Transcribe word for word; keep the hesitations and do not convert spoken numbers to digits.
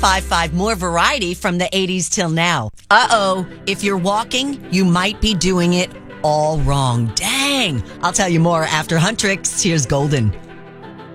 five five more variety from the eighties till now. Uh-oh, if you're walking, you might be doing it all wrong. Dang. I'll tell you more after Huntrix. Here's Golden.